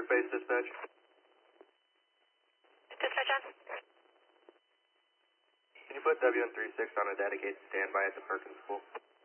Base Dispatch. Dispatch on. Can you put WN36 on a dedicated standby at the Perkins School?